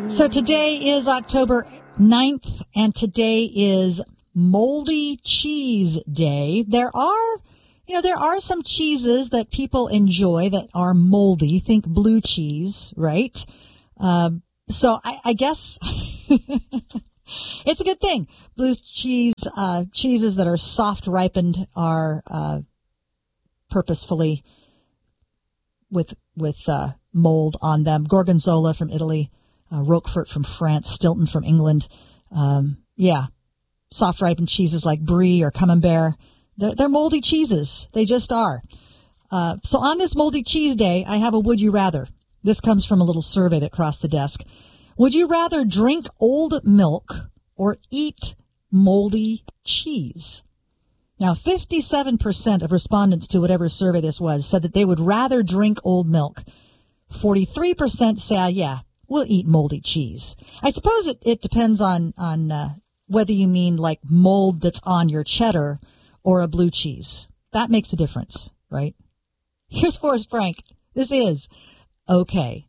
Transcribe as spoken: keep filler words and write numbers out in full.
So today is October ninth, and today is Moldy Cheese Day. There are, you know, there are some cheeses that people enjoy that are moldy. Think blue cheese, right? Uh, so I, I guess it's a good thing. Blue cheese, uh, cheeses that are soft ripened are uh, purposefully with with uh, mold on them. Gorgonzola from Italy. Uh, Roquefort from France, Stilton from England. Um, yeah, soft ripened cheeses like Brie or Camembert. They're, they're moldy cheeses. They just are. Uh, so on this Moldy Cheese Day, I have a would you rather. This comes from a little survey that crossed the desk. Would you rather drink old milk or eat moldy cheese? Now, fifty-seven percent of respondents to whatever survey this was said that they would rather drink old milk. forty-three percent say, uh, yeah, we'll eat moldy cheese. I suppose it, it depends on, on uh, whether you mean like mold that's on your cheddar or a blue cheese. That makes a difference, right? Here's Forrest Frank. This is Okay.